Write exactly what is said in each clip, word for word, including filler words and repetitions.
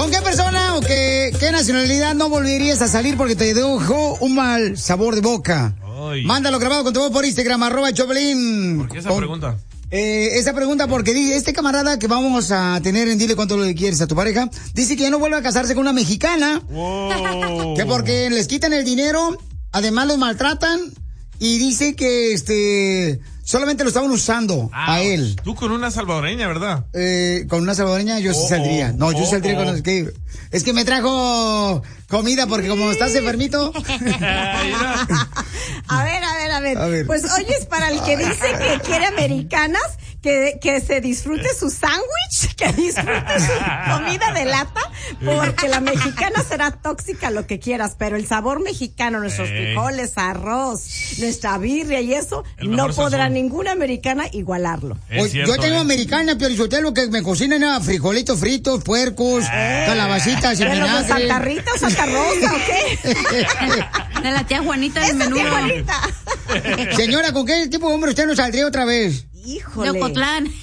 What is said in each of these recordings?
¿Con qué persona o qué, qué nacionalidad no volverías a salir porque te dejó un mal sabor de boca? Ay. Mándalo grabado con tu voz por Instagram, arroba Choplin. ¿Por qué esa con, pregunta? Eh, esa pregunta porque dice, este camarada que vamos a tener en Dile Cuánto le quieres a tu pareja, dice que ya no vuelve a casarse con una mexicana. Wow. Que porque les quitan el dinero, además los maltratan y dice que este... solamente lo estaban usando ah, a él. Tú con una salvadoreña, ¿verdad? Eh, con una salvadoreña yo oh, sí saldría. No, yo oh, saldría oh. con los que... Es que me trajo comida porque como estás enfermito. a ver, a ver, a ver. A ver. Pues oye, es para el que dice que quiere americanas, que, que se disfrute su sándwich, que disfrute su comida de lata, porque la mexicana será tóxica lo que quieras, pero el sabor mexicano, nuestros eh. frijoles, arroz, nuestra birria y eso, no podrá sazón. Ninguna americana igualarlo. O, cierto, yo tengo eh. americana, pero yo tengo que me cocinan a frijolitos fritos, puercos, eh. calabacitas y vinagre. ¿De Santa Rita o Santa Rosa o qué? De la tía Juanita del menudo. Señora, ¿con qué tipo de hombre usted nos saldría otra vez? Híjole. De Ocotlán.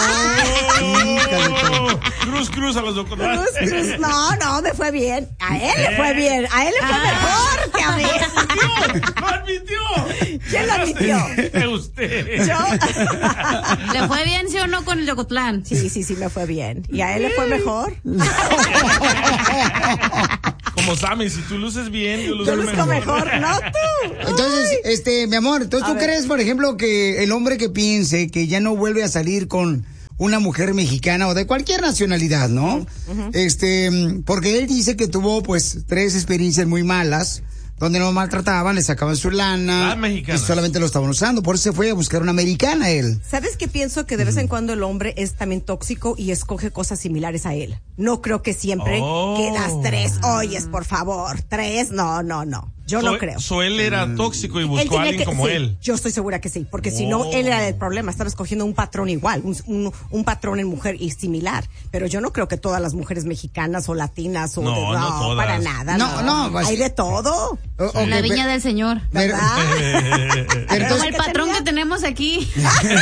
Oh, cruz, cruz a los de Ocotlán. Cruz, cruz. No, no, me fue bien. A él le fue bien. A él le fue ah. mejor que a mí. ¡Lo admitió! ¿Quién lo admitió? Usted. ¿Yo? ¿Le fue bien, sí o no, con el de Ocotlán? Sí, sí, sí, me fue bien. ¿Y a él le fue mejor? Como Sammy, si tú luces bien, yo luzco mejor. mejor. No tú. Entonces, Ay. este, mi amor, entonces a tú ver. crees, por ejemplo, que el hombre que piense que ya no vuelve a salir con una mujer mexicana o de cualquier nacionalidad, ¿no? Uh-huh. Este, porque él dice que tuvo, pues, tres experiencias muy malas, donde lo maltrataban, le sacaban su lana y solamente lo estaban usando. Por eso se fue a buscar una americana él. ¿Sabes qué pienso? Que de vez en cuando el hombre es también tóxico y escoge cosas similares a él. No creo que siempre oh. que las tres, oyes, por favor, tres, no, no, no. Yo so, no creo. So él era tóxico y buscó a alguien que, como sí, él. Yo estoy segura que sí, porque oh. si no, él era el problema. Estaba escogiendo un patrón igual, un, un, un patrón en mujer y similar. Pero yo no creo que todas las mujeres mexicanas o latinas o no, de, no, no todas. para nada. No, no. no pues, hay de todo. O, okay, la viña del señor. ¿Verdad? Pero como el patrón tenía? que tenemos aquí.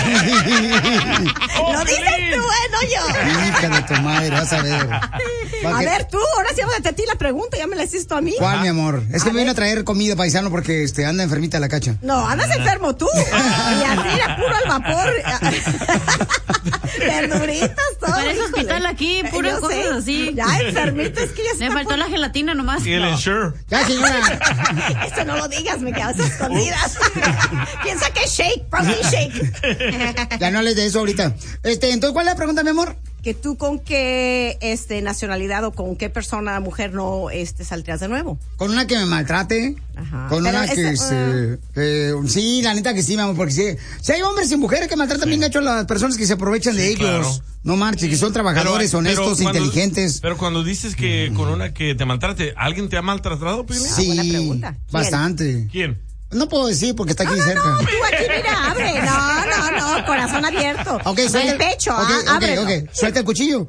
oh, Lo dices tú, ¿eh? No yo. Hija de tu madre, vas a ver. Va a que... ver, tú, ahora sí vamos a ti la pregunta, ya me la hiciste a mí. ¿Cuál, mi amor? Es que a me viene a traer comida, paisano, porque este anda enfermita la cacha. No, andas enfermo tú. Y así era puro al vapor. Verduritas, todo. Parece hospital aquí, puras cosas sé. así. Ya enfermito, es que ya se me faltó por... la gelatina nomás. Y el no. Ensure. Ya, señora. Eso no lo digas, me quedas escondidas. Piensa que es shake, protein shake. Ya no hables de eso ahorita. Este, entonces, ¿cuál es la pregunta, mi amor? Que tú con qué este nacionalidad o con qué persona, mujer, no este saldrías de nuevo. Con una que me maltrate. Ajá. Con Pero una esa, que, uh... se, que sí, la neta que sí, mi amor, porque sí, si hay hombres y mujeres que maltratan sí. bien hecho a las personas que se aprovechan sí, de ellos. Claro. No marches, que son trabajadores, pero, honestos, pero cuando, inteligentes. Pero cuando dices que con una que te maltrate, ¿alguien te ha maltratado, Pili? Sí, buena pregunta. Bastante. ¿Quién? No puedo decir porque está aquí no, no, cerca. No, tú aquí mira, abre. No, no, no, corazón abierto. Ok, suelta el pecho, okay, ah, okay, ábrelo. Ok, suelta el cuchillo.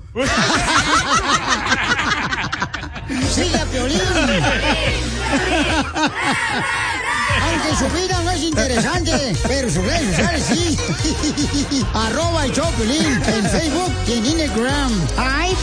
Sigue a Piolín. Aunque su vida no es interesante, pero sus redes sociales sí. Arroba el show Piolín en Facebook y en Instagram. Ay,